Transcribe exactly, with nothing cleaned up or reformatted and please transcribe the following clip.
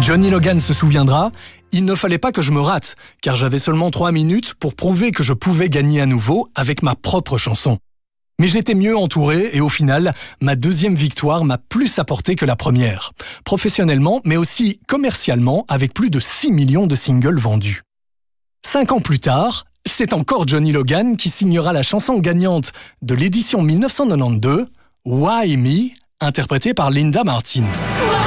Johnny Logan se souviendra, il ne fallait pas que je me rate, car j'avais seulement trois minutes pour prouver que je pouvais gagner à nouveau avec ma propre chanson. Mais j'étais mieux entouré et au final, ma deuxième victoire m'a plus apporté que la première. Professionnellement, mais aussi commercialement, avec plus de six millions de singles vendus. Cinq ans plus tard, c'est encore Johnny Logan qui signera la chanson gagnante de l'édition mille neuf cent quatre-vingt-douze, Why Me, interprétée par Linda Martin.